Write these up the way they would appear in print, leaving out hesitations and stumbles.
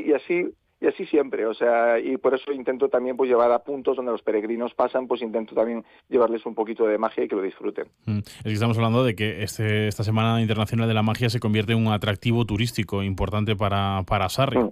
y así siempre, o sea, y por eso intento también pues llevar a puntos donde los peregrinos pasan, pues intento también llevarles un poquito de magia y que lo disfruten. Es que estamos hablando de que esta Semana Internacional de la Magia se convierte en un atractivo turístico importante para Sarria. Mm.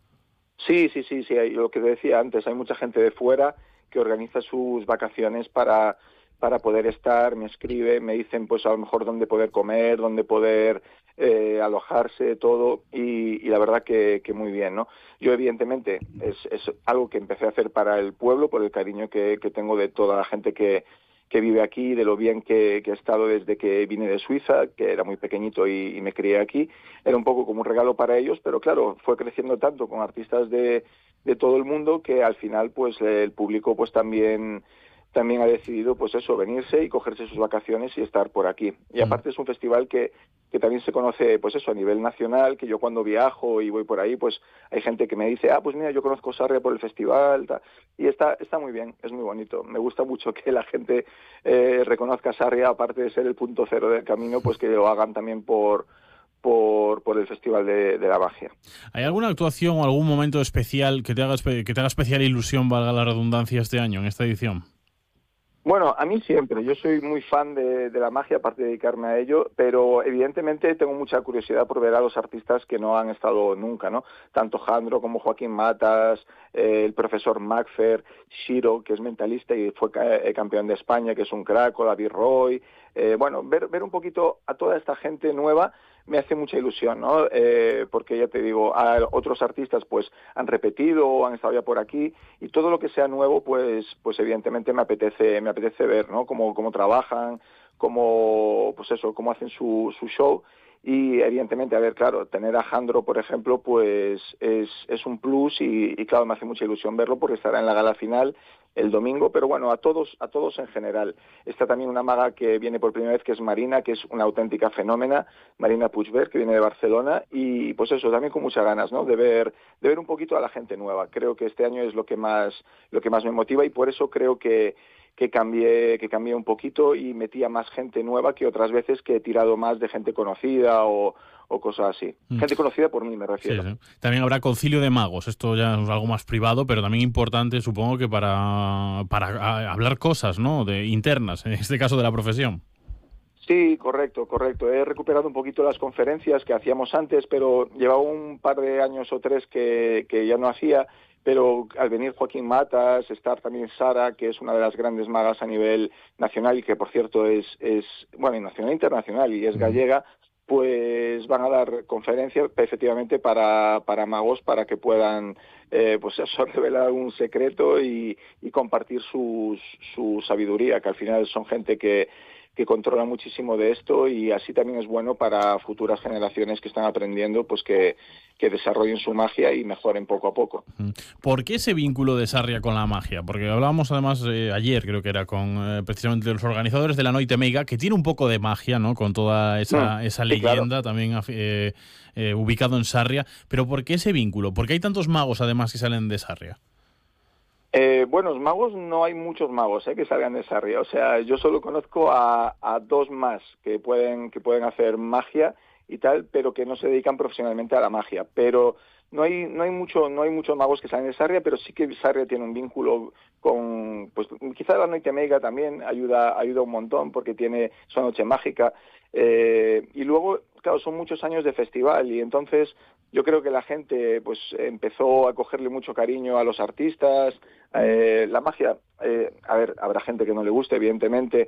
Sí, lo que decía antes, hay mucha gente de fuera que organiza sus vacaciones para poder estar, me escribe, me dicen pues a lo mejor dónde poder comer, dónde poder alojarse, todo, y la verdad que muy bien, ¿no? Yo evidentemente es algo que empecé a hacer para el pueblo, por el cariño que tengo de toda la gente que vive aquí, de lo bien que he estado desde que vine de Suiza, que era muy pequeñito y me crié aquí. Era un poco como un regalo para ellos, pero claro, fue creciendo tanto con artistas de todo el mundo que al final pues el público pues también ha decidido pues eso, venirse y cogerse sus vacaciones y estar por aquí. Y aparte es un festival que también se conoce pues eso a nivel nacional, que yo cuando viajo y voy por ahí pues hay gente que me dice, pues mira, yo conozco Sarria por el festival, tal. Y está muy bien, es muy bonito. Me gusta mucho que la gente reconozca Sarria, aparte de ser el punto cero del camino, pues que lo hagan también por el Festival de la Magia. ¿Hay alguna actuación o algún momento especial que te haga especial ilusión, valga la redundancia, este año, en esta edición? Bueno, a mí siempre. Yo soy muy fan de la magia, aparte de dedicarme a ello, pero evidentemente tengo mucha curiosidad por ver a los artistas que no han estado nunca, ¿no? Tanto Jandro como Joaquín Matas, el profesor Macfer, Shiro, que es mentalista y fue campeón de España, que es un crack, o David Roy. Bueno, ver un poquito a toda esta gente nueva me hace mucha ilusión, ¿no? Porque ya te digo, a otros artistas pues han repetido o han estado ya por aquí, y todo lo que sea nuevo pues evidentemente me apetece ver, ¿no? Cómo trabajan, pues eso, cómo hacen su show. Y evidentemente, a ver, claro, tener a Jandro, por ejemplo, pues es un plus y claro, me hace mucha ilusión verlo porque estará en la gala final el domingo, pero bueno, a todos en general. Está también una maga que viene por primera vez, que es Marina, que es una auténtica fenómena, Marina Puigvert, que viene de Barcelona, y pues eso, también con muchas ganas, ¿no? De ver un poquito a la gente nueva. Creo que este año es lo que más me motiva, y por eso creo que cambié un poquito y metí a más gente nueva que otras veces, que he tirado más de gente conocida o cosas así. Gente conocida por mí, me Sí, refiero. sí. También habrá concilio de magos. Esto ya es algo más privado, pero también importante, supongo que para hablar cosas, ¿no? Internas, en este caso de la profesión. Sí, correcto. He recuperado un poquito las conferencias que hacíamos antes, pero llevaba un par de años o tres que ya no hacía, pero al venir Joaquín Matas, estar también Sara, que es una de las grandes magas a nivel nacional y que por cierto es bueno, nacional e internacional, y es gallega, pues van a dar conferencias efectivamente para magos, para que puedan pues eso, revelar un secreto y compartir su sabiduría, que al final son gente que controla muchísimo de esto, y así también es bueno para futuras generaciones que están aprendiendo, pues que desarrollen su magia y mejoren poco a poco. ¿Por qué ese vínculo de Sarria con la magia? Porque hablábamos además ayer, creo que era, con precisamente los organizadores de la Noite Meiga, que tiene un poco de magia, ¿no? Con toda esa Sí, claro. leyenda también ubicado en Sarria. Pero ¿por qué ese vínculo? ¿Por qué hay tantos magos además que salen de Sarria? Bueno, magos no hay muchos magos que salgan de Sarria. O sea, yo solo conozco a dos más que pueden hacer magia y tal, pero que no se dedican profesionalmente a la magia. Pero no hay muchos magos que salen de Sarria, pero sí que Sarria tiene un vínculo con, pues quizá la Noite Meiga también ayuda un montón, porque tiene su noche mágica. Y luego, claro, son muchos años de festival, y entonces yo creo que la gente pues empezó a cogerle mucho cariño a los artistas. La magia, a ver, habrá gente que no le guste, evidentemente,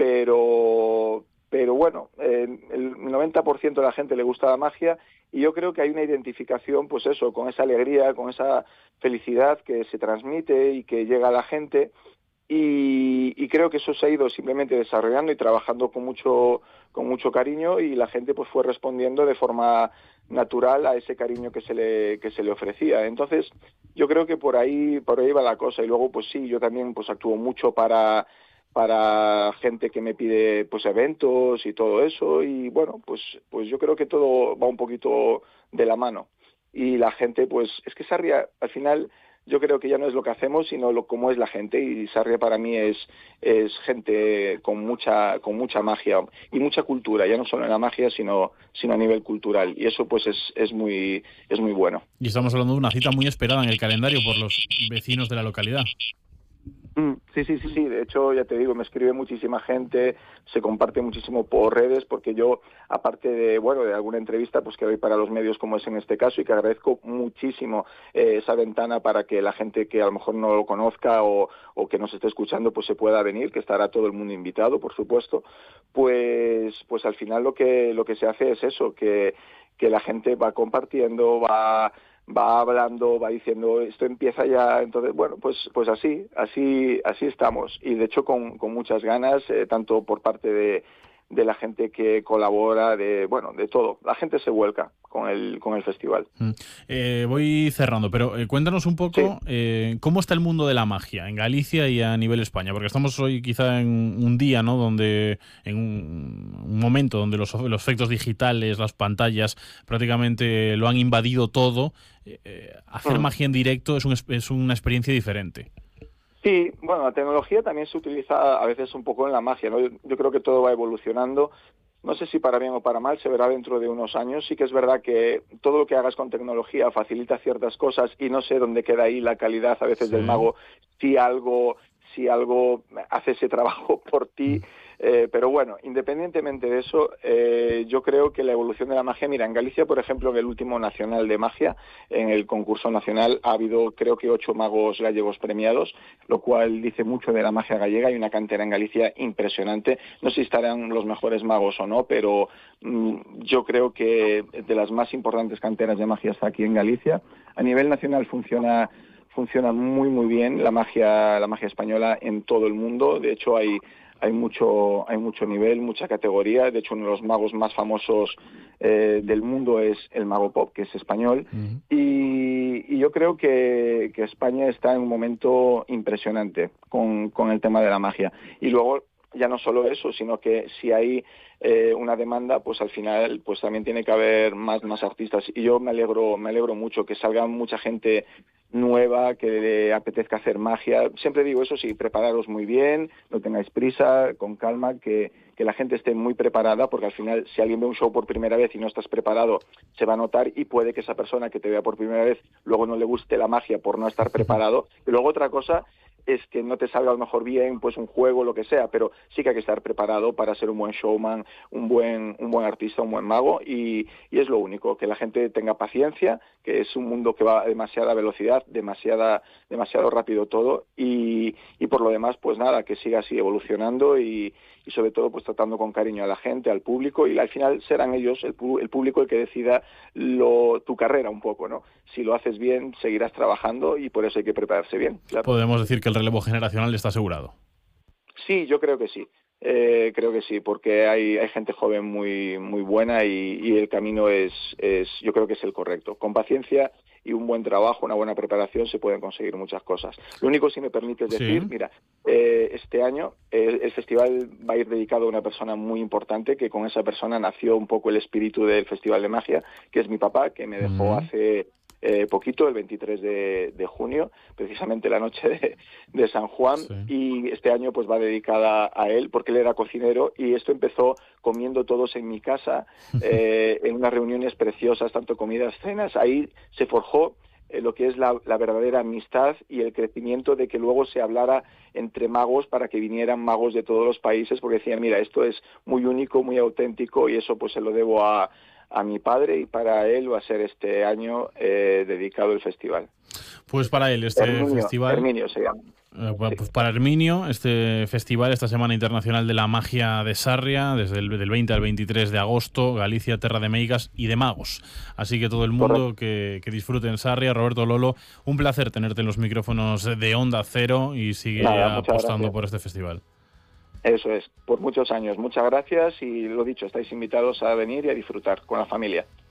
pero bueno, el 90% de la gente le gusta la magia, y yo creo que hay una identificación, pues eso, con esa alegría, con esa felicidad que se transmite y que llega a la gente. Y creo que eso se ha ido simplemente desarrollando y trabajando con mucho cariño, y la gente pues fue respondiendo de forma natural a ese cariño que se le ofrecía. Entonces, yo creo que por ahí va la cosa. Y luego, pues sí, yo también pues actúo mucho para gente que me pide pues eventos y todo eso, y bueno, pues yo creo que todo va un poquito de la mano. Y la gente, pues es que Sarria al final yo creo que ya no es lo que hacemos, sino cómo es la gente, y Sarria para mí es gente con mucha magia y mucha cultura, ya no solo en la magia, sino a nivel cultural, y eso pues es muy bueno. Y estamos hablando de una cita muy esperada en el calendario por los vecinos de la localidad. Sí. De hecho, ya te digo, me escribe muchísima gente, se comparte muchísimo por redes, porque yo, aparte de alguna entrevista pues que doy para los medios, como es en este caso, y que agradezco muchísimo esa ventana para que la gente que a lo mejor no lo conozca o que nos esté escuchando pues se pueda venir, que estará todo el mundo invitado, por supuesto, pues al final lo que se hace es eso, que la gente va compartiendo, va hablando, va diciendo esto empieza ya, entonces pues así estamos, y de hecho con muchas ganas, tanto por parte de la gente que colabora, de todo, la gente se vuelca con el festival. Voy cerrando, pero cuéntanos un poco cómo está el mundo de la magia en Galicia y a nivel España, porque estamos hoy quizá en un día, ¿no?, donde en un momento donde los efectos digitales, las pantallas prácticamente lo han invadido todo. Hacer magia en directo es una experiencia diferente. Sí, la tecnología también se utiliza a veces un poco en la magia, ¿no? Yo creo que todo va evolucionando. No sé si para bien o para mal, se verá dentro de unos años. Sí que es verdad que todo lo que hagas con tecnología facilita ciertas cosas, y no sé dónde queda ahí la calidad a veces del mago, si algo hace ese trabajo por ti. Pero bueno, independientemente de eso, yo creo que la evolución de la magia, mira, en Galicia, por ejemplo, en el último Nacional de Magia, en el concurso nacional, ha habido creo que 8 magos gallegos premiados, lo cual dice mucho de la magia gallega. Hay una cantera en Galicia impresionante. No sé si estarán los mejores magos o no, pero yo creo que de las más importantes canteras de magia está aquí en Galicia. A nivel nacional funciona muy bien la magia española en todo el mundo. De hecho hay mucho nivel, mucha categoría. De hecho, uno de los magos más famosos del mundo es el Mago Pop, que es español. Y yo creo que España está en un momento impresionante con el tema de la magia. Y luego, ya no solo eso, sino que si hay una demanda, pues al final pues también tiene que haber más artistas. Y yo me alegro mucho que salga mucha gente nueva, que le apetezca hacer magia. Siempre digo eso, sí, prepararos muy bien, no tengáis prisa, con calma, que la gente esté muy preparada, porque al final si alguien ve un show por primera vez y no estás preparado, se va a notar, y puede que esa persona que te vea por primera vez luego no le guste la magia por no estar preparado. Y luego otra cosa es que no te salga a lo mejor bien pues un juego, lo que sea, pero sí que hay que estar preparado para ser un buen showman, un buen artista, un buen mago, y es lo único, que la gente tenga paciencia, que es un mundo que va a demasiada velocidad, demasiado rápido todo, y por lo demás pues nada, que siga así evolucionando, y sobre todo pues tratando con cariño a la gente, al público, y al final serán ellos, el público, el que decida tu carrera un poco, ¿no? Si lo haces bien, seguirás trabajando, y por eso hay que prepararse bien. Claro. Podemos decir que el relevo generacional está asegurado. Sí, yo creo que sí. Creo que sí, porque hay gente joven muy buena, y el camino es yo creo que es el correcto. Con paciencia y un buen trabajo, una buena preparación, se pueden conseguir muchas cosas. Lo único, si me permites decir, mira, este año el festival va a ir dedicado a una persona muy importante, que con esa persona nació un poco el espíritu del Festival de Magia, que es mi papá, que me dejó hace poquito, el 23 de junio, precisamente la noche de San Juan, y este año pues va dedicada a él, porque él era cocinero, y esto empezó comiendo todos en mi casa, en unas reuniones preciosas, tanto comidas, cenas. Ahí se forjó lo que es la verdadera amistad y el crecimiento, de que luego se hablara entre magos para que vinieran magos de todos los países, porque decían, mira, esto es muy único, muy auténtico, y eso pues se lo debo a mi padre, y para él va a ser este año dedicado el festival. Pues para él festival... Herminio se llama. Pues para Herminio, este festival, esta Semana Internacional de la Magia de Sarria, desde el del 20 al 23 de agosto, Galicia, terra de meigas y de magos. Así que todo el mundo que disfrute en Sarria. Roberto Lolo, un placer tenerte en los micrófonos de Onda Cero, y sigue apostando por este festival. Eso es, por muchos años. Muchas gracias, y lo dicho, estáis invitados a venir y a disfrutar con la familia.